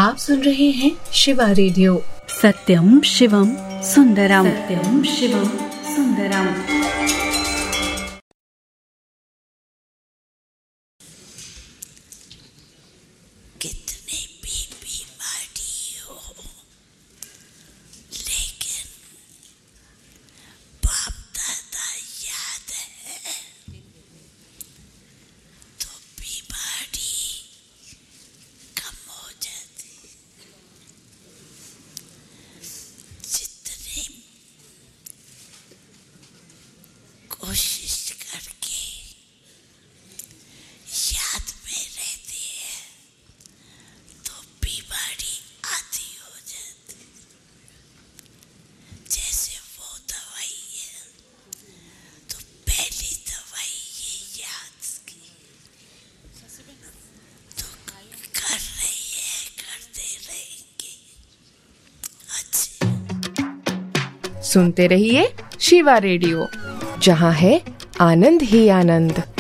आप सुन रहे हैं शिवा रेडियो। सत्यम शिवम सुंदरम, सत्यम शिवम सुंदरम। कितने भी बीमारी हो, लेकिन बाप दादा याद है तो बीमारी कम हो जाती। जितने कोशिश करके याद में रहती है तो बीमारी आती हो जाती। जैसे वो दवाई है तो पहली दवाई ये याद की तो कर रही है, करते रहेंगे। अच्छा, सुनते रहिए शिवा रेडियो, जहाँ है आनंद ही आनंद।